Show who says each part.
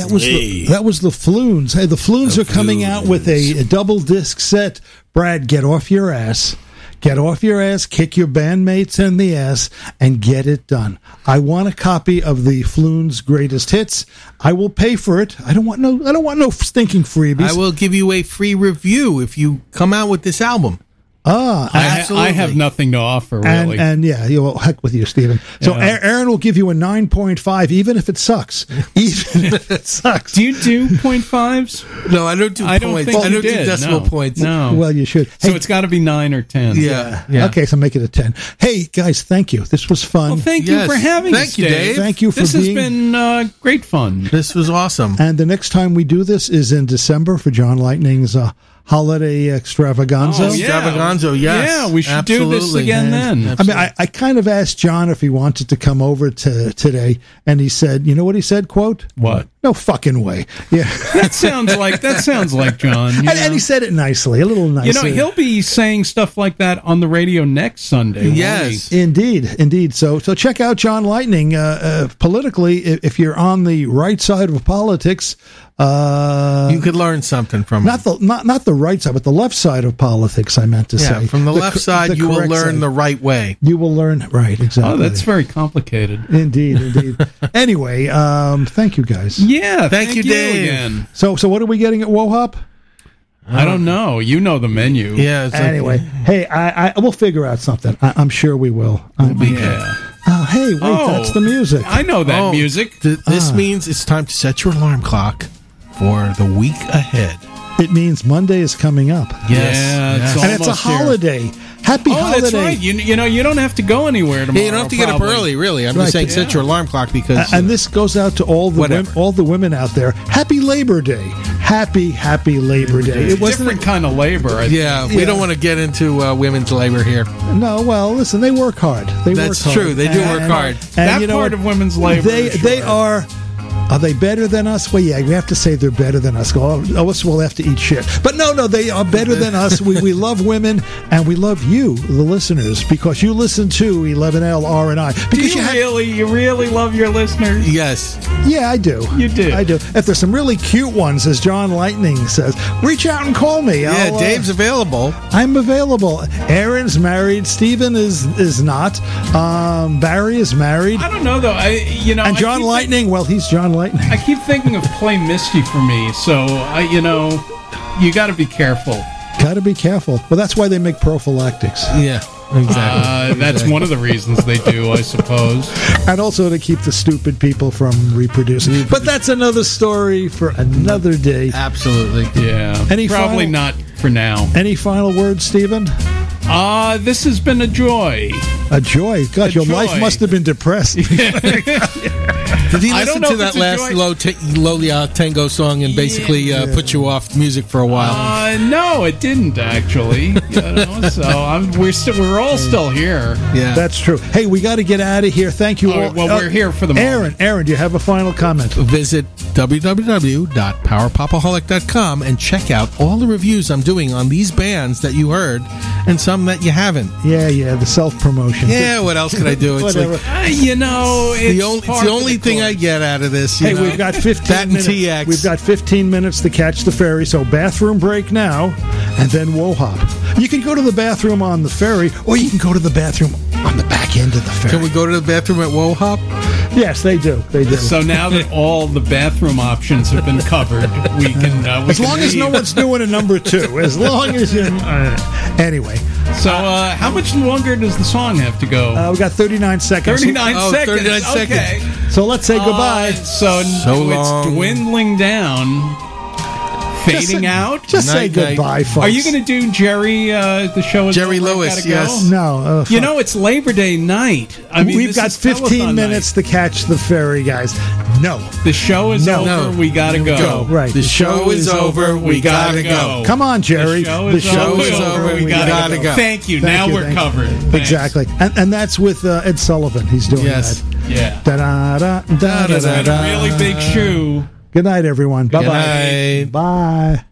Speaker 1: that was the Floons. Hey, the Floons are coming out with a double disc set. Brad, get off your ass. Get off your ass, kick your bandmates in the ass, and get it done. I want a copy of the Floons' greatest hits. I will pay for it. I don't want no stinking freebies.
Speaker 2: I will give you a free review if you come out with this album.
Speaker 3: I have nothing to offer, really.
Speaker 1: And yeah, well, heck with you, Stephen. So Aaron will give you a 9.5, even if it sucks. Even if it sucks.
Speaker 3: Do you do 0.5s?
Speaker 2: No, I don't do points. I don't do decimal points.
Speaker 3: No.
Speaker 1: Well, you should.
Speaker 3: So it's got to be 9 or 10.
Speaker 2: Yeah.
Speaker 1: Okay, so make it a 10. Hey, guys, thank you. This was fun.
Speaker 3: Well, thank you for having us,
Speaker 2: Thank you, Dave.
Speaker 1: Thank you for
Speaker 3: This
Speaker 1: being...
Speaker 3: has been great fun.
Speaker 2: This was awesome.
Speaker 1: And the next time we do this is in December for John Lightning's holiday extravaganza.
Speaker 3: Oh, yeah.
Speaker 2: Extravaganza, yes.
Speaker 3: Yeah, we should do this again then.
Speaker 1: I mean, I kind of asked John if he wanted to come over today, and he said, you know what he said, quote?
Speaker 3: What?
Speaker 1: No fucking way. Yeah.
Speaker 3: That sounds like John.
Speaker 1: And he said it nicely, a little nicely.
Speaker 3: He'll be saying stuff like that on the radio next Sunday.
Speaker 2: Yes.
Speaker 1: Indeed. So check out John Lightning. Politically, if you're on the right side of politics,
Speaker 2: you could learn something from
Speaker 1: not the right side, but the left side of politics. I meant to say.
Speaker 2: From the left side, you will learn the right way.
Speaker 1: You will learn right, exactly.
Speaker 3: Oh, that's very complicated.
Speaker 1: Indeed. Anyway, thank you guys.
Speaker 3: Yeah,
Speaker 2: thank you, Dave.
Speaker 3: Again.
Speaker 1: So what are we getting at WoHop?
Speaker 3: I don't know. You know the menu.
Speaker 1: Yeah. Anyway, hey, I will figure out something. I'm sure we will.
Speaker 3: Yeah.
Speaker 1: Oh, hey, wait, that's the music.
Speaker 3: I know that music.
Speaker 2: This means it's time to set your alarm clock for the week ahead.
Speaker 1: It means Monday is coming up.
Speaker 3: Yes.
Speaker 1: And it's a holiday. Happy holiday.
Speaker 3: That's right. You don't have to go anywhere tomorrow.
Speaker 2: Yeah, you don't have to get up early, really. I'm just saying set your alarm clock because...
Speaker 1: and this goes out to all the women out there. Happy Labor Day. Happy Labor Day.
Speaker 3: It wasn't different kind of labor.
Speaker 2: We don't want to get into women's labor here.
Speaker 1: No, well, listen, they work hard.
Speaker 2: That's true. They do work hard.
Speaker 3: And that part of women's labor
Speaker 1: they are... Are they better than us? Well, yeah, we have to say they're better than us. We'll have to eat shit. But no, they are better than us. We love women, and we love you, the listeners, because you listen to 11L RNI.
Speaker 3: Do you really love your listeners?
Speaker 2: Yes.
Speaker 1: Yeah, I do.
Speaker 3: You do?
Speaker 1: I do. If there's some really cute ones, as John Lightning says, reach out and call me.
Speaker 2: Yeah, Dave's available.
Speaker 1: I'm available. Aaron's married. Stephen is not. Barry is married.
Speaker 3: I don't know, though.
Speaker 1: And John Lightning, he's John Lightning.
Speaker 3: I keep thinking of Play Misty for me, so you got to be careful.
Speaker 1: Got to be careful. Well, that's why they make prophylactics.
Speaker 2: Yeah, exactly.
Speaker 3: That's one of the reasons they do, I suppose.
Speaker 1: And also to keep the stupid people from reproducing. But that's another story for another day.
Speaker 2: Absolutely.
Speaker 3: Yeah. Probably not for now.
Speaker 1: Any final words, Stephen?
Speaker 3: This has been a joy.
Speaker 1: A joy? God, your life must have been depressed.
Speaker 2: Did he listen to that last Lolia Tango song and basically put you off music for a while?
Speaker 3: No, it didn't actually. So we're all still here.
Speaker 2: Yeah,
Speaker 1: that's true. Hey, we got to get out of here. Thank you all.
Speaker 3: Well, we're here for the moment.
Speaker 1: Aaron, do you have a final comment?
Speaker 2: Visit www.powerpopaholic.com and check out all the reviews I'm doing on these bands that you heard and some that you haven't.
Speaker 1: Yeah, the self-promotion.
Speaker 2: Yeah, what else could I do? It's
Speaker 1: whatever.
Speaker 3: It's
Speaker 2: the only thing I get out of this.
Speaker 1: Hey, we've got 15 minutes.
Speaker 2: TX.
Speaker 1: We've got 15 minutes to catch the ferry, so bathroom break now, and then WoHop. You can go to the bathroom on the ferry, or you can go to the bathroom on the back end of the ferry.
Speaker 2: Can we go to the bathroom at WoHop?
Speaker 1: Yes, they do.
Speaker 3: So now that all the bathroom options have been covered, we can...
Speaker 1: as long as no one's doing a number 2. As long as you... anyway.
Speaker 3: So how much longer does the song have to go?
Speaker 1: We got 39 seconds.
Speaker 3: 39 seconds.
Speaker 2: 39 seconds.
Speaker 3: Okay.
Speaker 1: So let's say goodbye.
Speaker 3: So
Speaker 2: long.
Speaker 3: It's dwindling down. Fading out?
Speaker 1: Just say goodbye, folks.
Speaker 3: Are you going to do Jerry, the show is
Speaker 2: Jerry
Speaker 3: over,
Speaker 2: Lewis,
Speaker 3: yes.
Speaker 1: No.
Speaker 3: It's Labor Day night. I mean,
Speaker 1: we've got 15 minutes to catch the ferry, guys. No.
Speaker 3: The show is over. We got to go.
Speaker 1: Right.
Speaker 2: The show is over. We got to go.
Speaker 1: Come on, Jerry.
Speaker 3: The show is over. We got to go. Thank you. Now we're covered.
Speaker 1: Exactly. And that's with Ed Sullivan. He's doing that.
Speaker 3: Yeah.
Speaker 1: Da-da-da-da-da-da-da.
Speaker 3: Really big shoe.
Speaker 1: Good night, everyone. Bye-bye.
Speaker 2: Good night.
Speaker 1: Bye.